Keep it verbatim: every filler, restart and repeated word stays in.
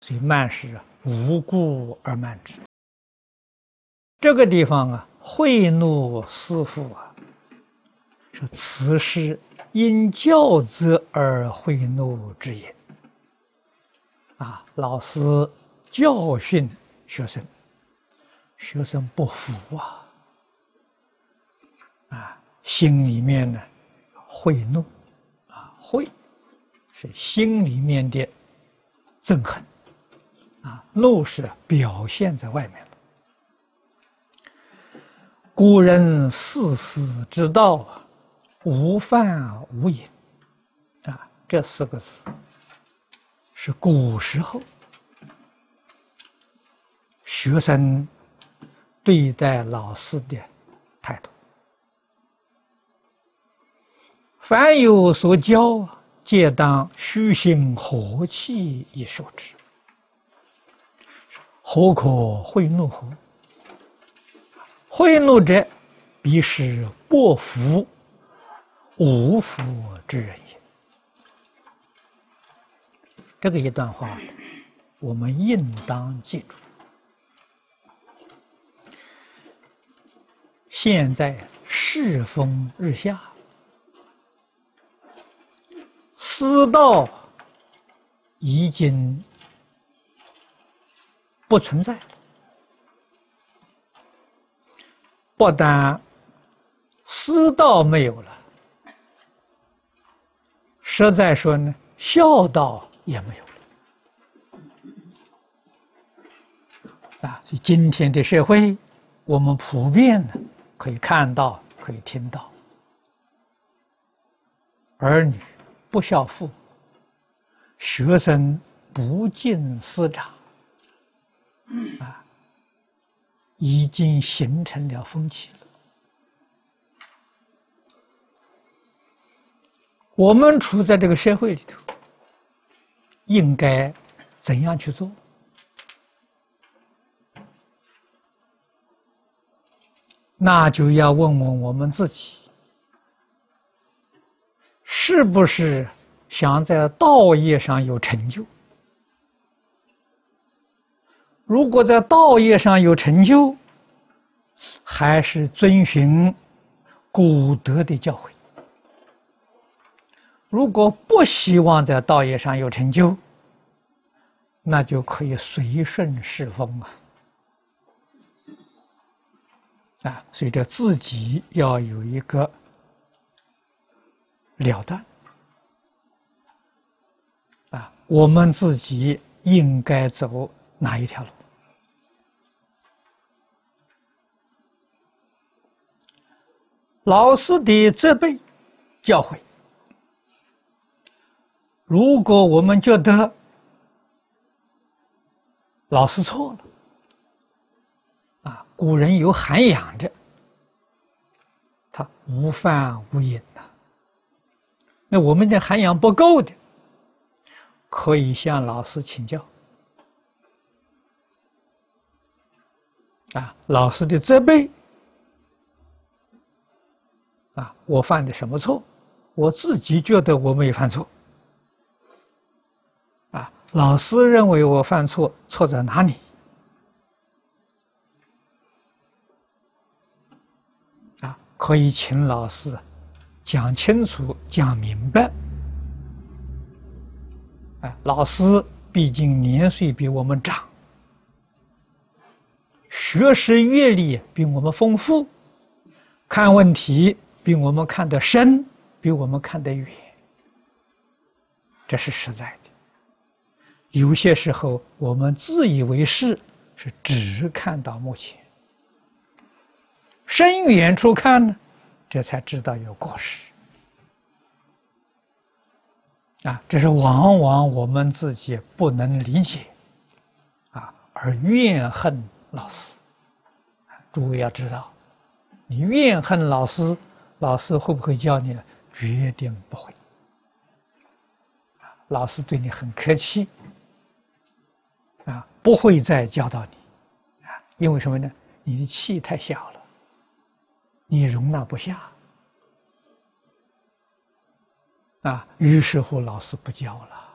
所以慢是无故而慢之。这个地方啊，贿赂师父啊，说此事因教责而贿赂之也。啊，老师教训学生，学生不服啊，啊，心里面呢贿赂，啊，贿是心里面的憎恨，啊，怒是表现在外面的。古人四思之道啊，无饭无饮，啊，这四个字是古时候学生对待老师的态度。凡有所教，皆当虚心和气以受之，何可贿赂乎？贿赂者，必是薄福无福之人也。这个一段话，我们应当记住。现在世风日下，私道已经不存在。不但私道没有了，实在说呢，孝道也没有了。啊，所以今天的社会，我们普遍呢可以看到，可以听到，儿女不孝父，学生不敬师长，啊，已经形成了风气了。我们处在这个社会里头，应该怎样去做？那就要问问我们自己，是不是想在道业上有成就？如果在道业上有成就，还是遵循古德的教诲。如果不希望在道业上有成就，那就可以随顺世风啊！啊，所以这自己要有一个了断啊，我们自己应该走哪一条路？老师的责备、教诲，如果我们觉得老师错了，啊，古人有涵养的，他无饭无饮呐。那我们的涵养不够的，可以向老师请教。啊，老师的责备，啊，我犯的什么错？我自己觉得我没犯错。啊，老师认为我犯错，错在哪里？啊，可以请老师讲清楚、讲明白。啊，老师毕竟年岁比我们长，学识阅历比我们丰富，看问题比我们看得深，比我们看得远，这是实在的。有些时候我们自以为是，是只看到目前，深远处看呢，这才知道有过失。啊，这是往往我们自己不能理解，啊，而怨恨老师。诸位要知道，你怨恨老师，老师会不会教你呢？绝对不会。老师对你很客气，啊，不会再教导你，啊，因为什么呢？你的气太小了，你容纳不下。啊，于是乎老师不教了。